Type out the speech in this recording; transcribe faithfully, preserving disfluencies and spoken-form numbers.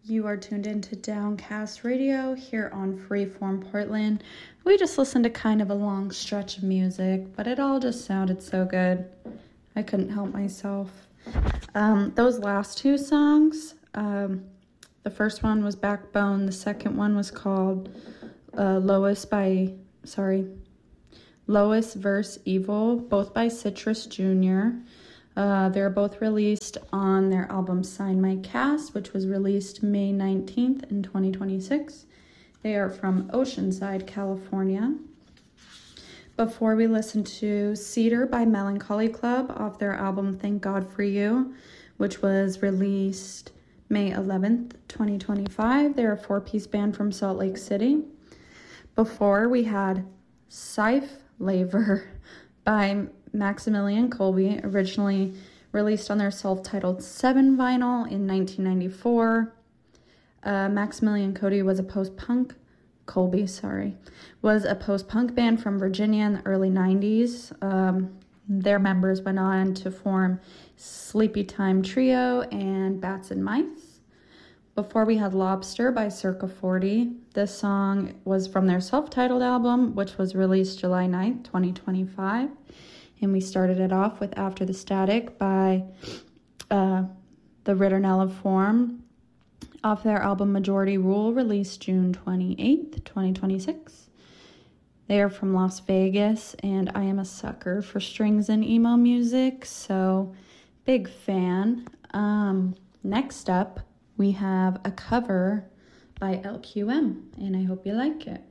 You are tuned into Downcast Radio here on Freeform Portland. We just listened to kind of a long stretch of music, but it all just sounded so good. I couldn't help myself. Um, those last two songs, um, the first one was Backbone. The second one was called uh, Lois by, sorry, Lois versus Evil, both by Citrus Junior Uh, they're both released on their album Sign My Cast, which was released May nineteenth in twenty twenty-six. They are from Oceanside, California. Before we listen to Cedar by Melancholy Club off their album Thank God For You, which was released May eleventh, twenty twenty-five. They're a four-piece band from Salt Lake City. Before we had Scythe Laver by Maximilian Kolbe, originally released on their self-titled Seven vinyl in nineteen ninety-four. Uh, Maximilian Cody was a post-punk, Colby, sorry, was a post-punk band from Virginia in the early nineties. Um, their members went on to form Sleepy Time Trio and Bats and Mice. Before we had Lobster by Circa forty. This song was from their self-titled album, which was released July ninth, twenty twenty-five. And we started it off with After the Static by uh, the Ritornella Form off their album Majority Rule, released June twenty-eighth, twenty twenty-six. They are from Las Vegas, and I am a sucker for strings and emo music, so big fan. Um, next up, we have a cover by L Q M, and I hope you like it.